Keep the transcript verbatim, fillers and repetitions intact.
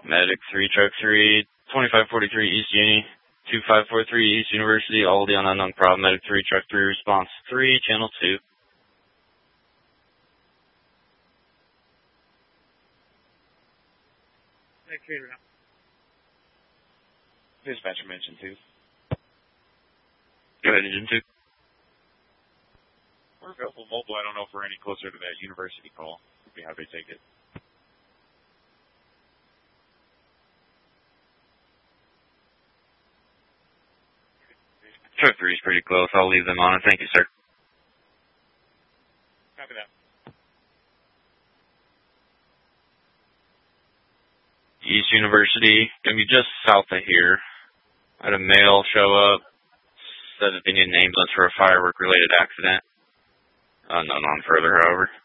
Medic three, Truck three, twenty-five forty-three East Uni, two five four three East University, Aldi on unknown problem. Medic three, Truck three, response three, channel two. Dispatcher mentioned two. Go ahead, engine two. We're available mobile. I don't know if we're any closer to that university call. We'd be happy to take it. Truck three is pretty close. I'll leave them on it. Thank you, sir. Copy that. East University, gonna be just south of here. I had a male show up, said that they need an ambulance for a firework-related accident. Uh, no, none further, however.